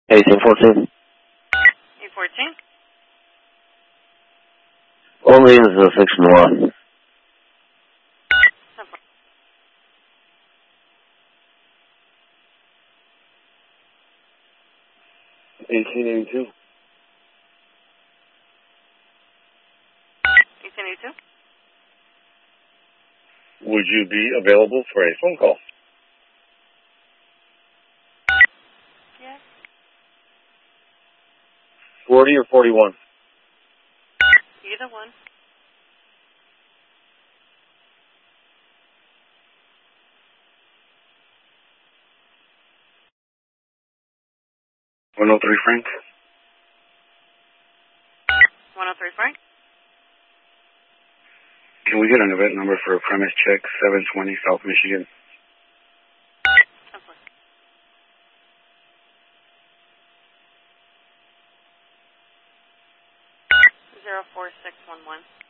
1814. 814. Orleans, section 1. 1882. 1882. Would you be available for a phone call? Yes. 40 or 41? Either one. $103 Frank. 103 Frank. Can we get an event number for a premise check, 720 South Michigan? Of course. 04611.